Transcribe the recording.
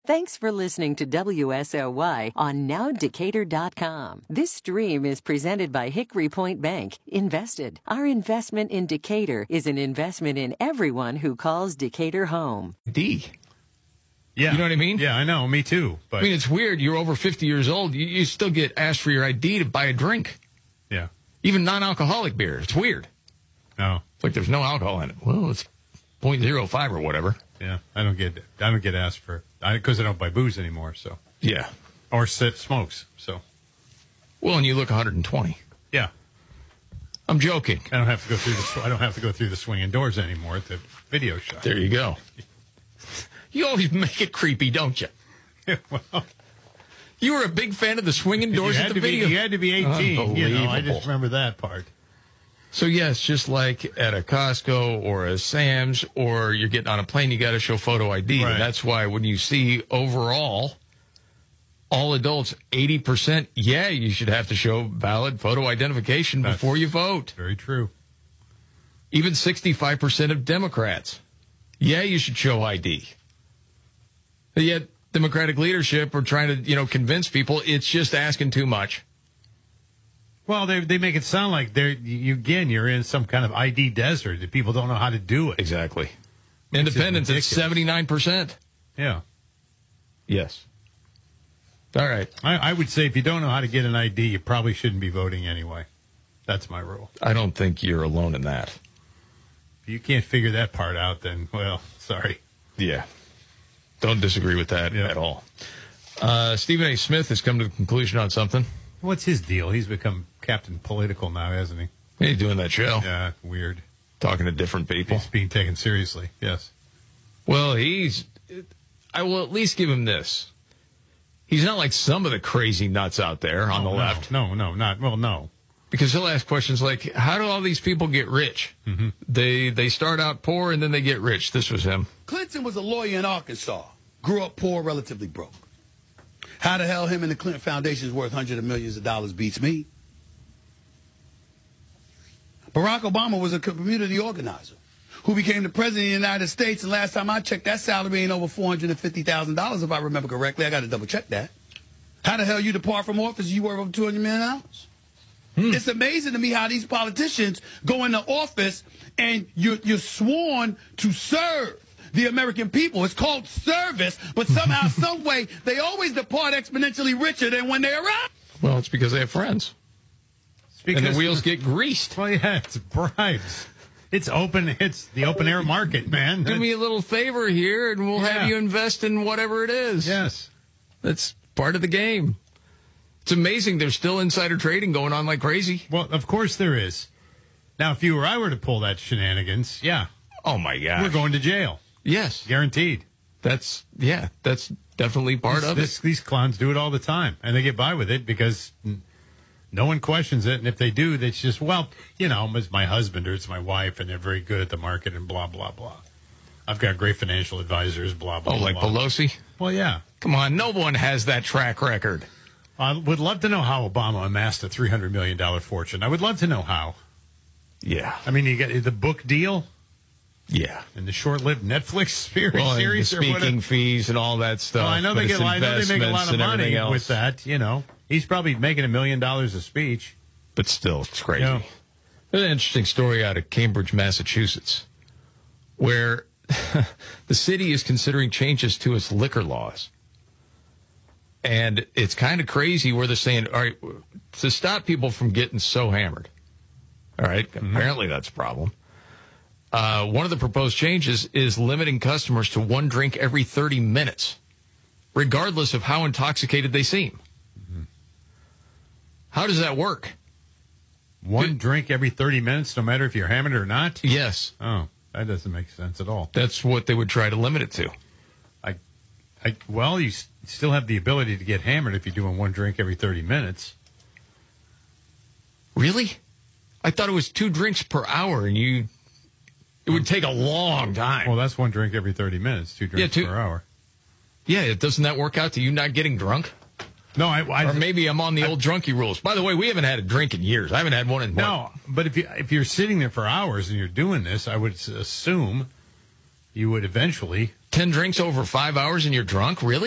Thanks for listening to WSOY on NowDecatur.com. This stream is presented by Hickory Point Bank. Invested. Our investment in Decatur is an investment in everyone who calls Decatur home. D. Yeah. You know what I mean? Yeah, I know. Me too. But I mean, it's weird. You're over 50 years old. You still get asked for your ID to buy a drink. yeah. Even non-alcoholic beer. It's weird. No. It's like there's no alcohol in it. Well, it's 0.05 or whatever. Yeah. I don't get asked for because I don't buy booze anymore. So Yeah. or smokes. So Well, and you look 120. yeah. I'm joking. I don't have to go through the swinging doors anymore at the video shop. There you go. You always make it creepy, don't you? Well, You were a big fan of the swinging doors at the video. You had to be 18. You know, I Unbelievable. just remember that part. So, yes, just like at a Costco or a Sam's or you're getting on a plane, you got to show photo ID. Right. And that's why when you see overall, all adults, 80%, yeah, you should have to show valid photo identification before you vote. Very true. Even 65% of Democrats, yeah, you should show ID. But yet, Democratic leadership are trying to, convince people it's just asking too much. Well, they make it sound like you're in some kind of ID desert that people don't know how to do it. Exactly. Independence, it's 79%. Yeah. Yes. All right. I would say if you don't know how to get an ID, you probably shouldn't be voting anyway. That's my rule. I don't think you're alone in that. If you can't figure that part out, then, well, sorry. Yeah. Don't disagree with that at all. Stephen A. Smith has come to the conclusion on something. What's his deal? He's become Captain Political now, hasn't he? He's doing that show. Yeah, weird. Talking to different people. He's being taken seriously, yes. Well, I will at least give him this. He's not like some of the crazy nuts out there on the left. No. Because he'll ask questions like, how do all these people get rich? Mm-hmm. They start out poor and then they get rich. This was him. Clinton was a lawyer in Arkansas. Grew up poor, relatively broke. How the hell him and the Clinton Foundation is worth hundreds of millions of dollars beats me. Barack Obama was a community organizer who became the president of the United States, and last time I checked, that salary ain't over $450,000, if I remember correctly. I got to double check that. How the hell you depart from office you worth over $200 million? It's amazing to me how these politicians go into office and you're sworn to serve the American people. It's called service, but somehow, some way, they always depart exponentially richer than when they arrive. Well, it's because they have friends. And the wheels get greased. Well, yeah, it's bribes. It's the open air market, man. Do me a little favor here and we'll have you invest in whatever it is. Yes. That's part of the game. It's amazing there's still insider trading going on like crazy. Well, of course there is. Now, if I were to pull that shenanigans, yeah. Oh, my gosh. We're going to jail. Yes. Guaranteed. That's definitely part of it. These clowns do it all the time, and they get by with it because no one questions it. And if they do, it's just, it's my husband or it's my wife, and they're very good at the market and blah, blah, blah. I've got great financial advisors, blah, blah, blah. Oh, like Pelosi? Well, yeah. Come on, no one has that track record. I would love to know how Obama amassed a $300 million fortune. I would love to know how. Yeah. I mean, you get the book deal. Yeah. And the short-lived Netflix series and the or speaking whatever. fees and all that stuff. Well, I know they make a lot of money with that, He's probably making $1 million a speech. But still, it's crazy. Yeah. There's an interesting story out of Cambridge, Massachusetts, where the city is considering changes to its liquor laws. And it's kind of crazy where they're saying, all right, to stop people from getting so hammered. All right, apparently that's a problem. One of the proposed changes is limiting customers to one drink every 30 minutes, regardless of how intoxicated they seem. Mm-hmm. How does that work? One drink every 30 minutes, no matter if you're hammered or not? Yes. Oh, that doesn't make sense at all. That's what they would try to limit it to. Well, you still have the ability to get hammered if you're doing one drink every 30 minutes. Really? I thought it was 2 drinks per hour, and it would take a long time. Well, that's one drink every 30 minutes, 2 drinks per hour. Yeah, doesn't that work out to you not getting drunk? No, or maybe I'm on the old drunkie rules. By the way, we haven't had a drink in years. I haven't had one in No, but if you're sitting there for hours and you're doing this, I would assume you would eventually 10 drinks over 5 hours and you're drunk? Really?